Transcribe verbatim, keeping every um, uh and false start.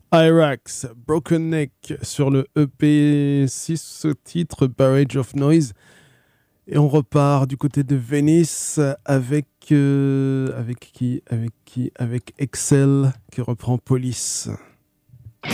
Irax, Broken Neck sur le E P six titres Barrage of Noise. Et on repart du côté de Venice avec, euh, avec qui Avec qui Avec Excel qui reprend Police.